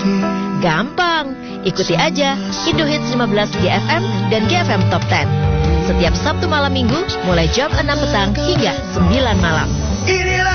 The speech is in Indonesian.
Gampang, ikuti aja Indo Hits 15 GFM dan GFM Top 10. Setiap Sabtu malam Minggu mulai jam 6 petang hingga 9 malam. Inilah